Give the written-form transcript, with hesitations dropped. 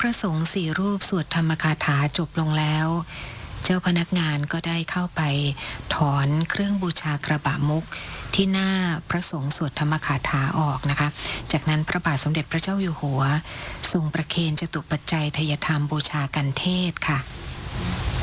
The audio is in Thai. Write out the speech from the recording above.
ระสงฆ์สี่รูปสวดธรรมคาถาจบลงแล้ว เจ้าพนักงานก็ได้เข้าไปถอนเครื่องบูชากระบะมุกที่หน้าพระสงฆ์สวดธรรมคาถาออกนะคะจากนั้นพระบาทสมเด็จพระเจ้าอยู่หัวทรงประเคนจตุปัจจัยทายธรรมบูชากันเทศค่ะ